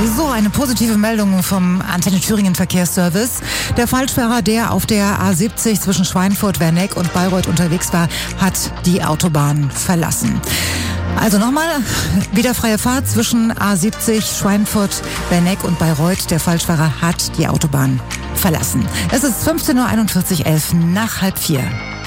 So, eine positive Meldung vom Antenne Thüringen Verkehrsservice. Der Falschfahrer, der auf der A70 zwischen Schweinfurt, Werneck und Bayreuth unterwegs war, hat die Autobahn verlassen. Also nochmal, wieder freie Fahrt zwischen A70, Schweinfurt, Werneck und Bayreuth. Der Falschfahrer hat die Autobahn verlassen. Es ist 15:41 Uhr, 11 nach halb 4.